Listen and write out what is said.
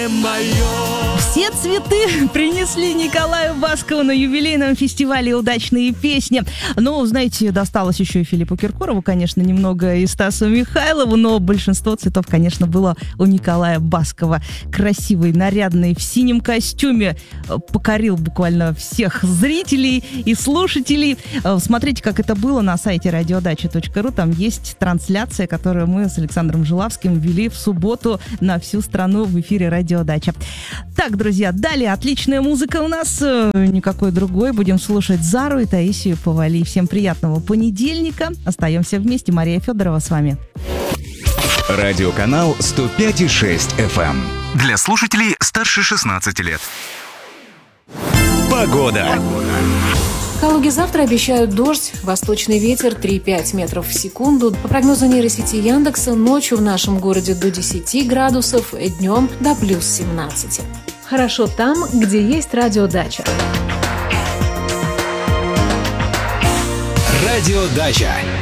Все цветы принесли Николаю Баскову на юбилейном фестивале «Удачные песни». Ну, знаете, досталось еще и Филиппу Киркорову, конечно, немного и Стасу Михайлову, но большинство цветов, конечно, было у Николая Баскова. Красивый, нарядный, в синем костюме, покорил буквально всех зрителей и слушателей. Смотрите, как это было на сайте radiodача.ру. Там есть трансляция, которую мы с Александром Жилавским вели в субботу на всю страну в эфире «Радиодача». Так, друзья, далее отличная музыка у нас, никакой другой. Будем слушать Зару и Таисию Повалий. Всем приятного понедельника. Остаемся вместе. Мария Федорова с вами. Радиоканал 105,6 FM. Для слушателей старше 16 лет. Погода. В Калуге завтра обещают дождь, восточный ветер 3-5 метров в секунду. По прогнозу нейросети Яндекса, ночью в нашем городе до 10 градусов, днем до плюс 17. Хорошо там, где есть радиодача. Радиодача.